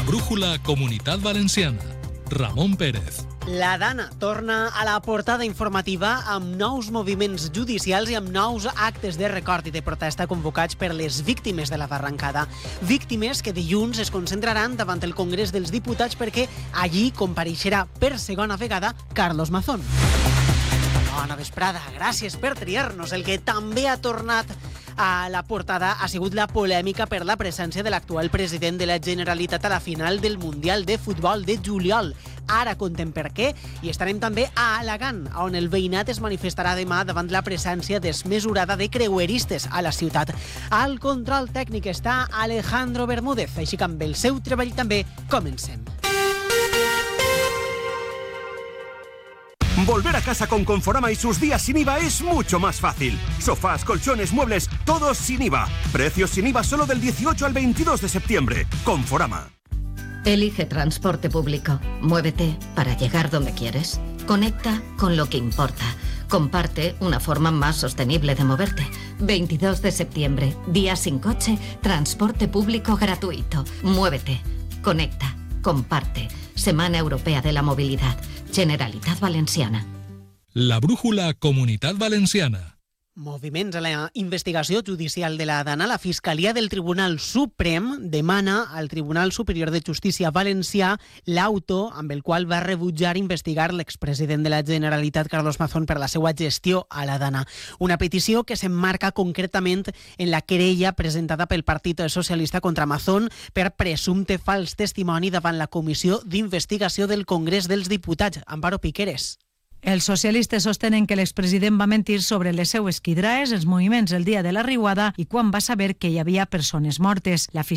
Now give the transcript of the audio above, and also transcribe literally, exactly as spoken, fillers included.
brújula Comunitat Valenciana. Ramon Pérez. La Dana torna a la portada informativa amb nous moviments judicials i amb nous actes de record i de protesta convocats per les víctimes de la barrancada. Víctimes que dilluns es concentraran davant el Congrés dels Diputats perquè allí compareixerà per segona vegada Carlos Mazón. Bona vesprada, gràcies per triar-nos. El que també ha tornat a la portada ha sigut la polèmica per la presència de l'actual president de la Generalitat a la final del Mundial de Futbol de juliol. Ara contem per què i estarem també a Alacant, on el veïnat es manifestarà demà davant la presència desmesurada de creueristes a la ciutat. Al control tècnic està Alejandro Bermúdez, així que amb el seu treball també comencem. Volver a casa con Conforama y sus días sin I V A es mucho más fácil. Sofás, colchones, muebles, todos sin I V A. Precios sin I V A solo del dieciocho al veintidós de septiembre. Conforama. Elige transporte público. Muévete para llegar donde quieres. Conecta con lo que importa. Comparte una forma más sostenible de moverte. veintidós de septiembre, día sin coche, transporte público gratuito. Muévete, conecta, comparte. Semana Europea de la Movilidad. Generalitat Valenciana. La brújula Comunitat Valenciana. Moviments a la investigació judicial de la Dana. La Fiscalia del Tribunal Suprem demana al Tribunal Superior de Justícia Valencià l'auto amb el qual va rebutjar investigar l'expresident de la Generalitat, Carlos Mazón, per la seva gestió a la Dana. Una petició que s'emmarca concretament en la querella presentada pel Partit Socialista contra Mazón per presumpte fals testimoni davant la Comissió d'Investigació del Congrés dels Diputats. Amparo Piqueres. Els socialistes sostenen que l'expresident va mentir sobre les seues quidraes, els moviments el dia de la riuada i quan va saber que hi havia persones mortes. La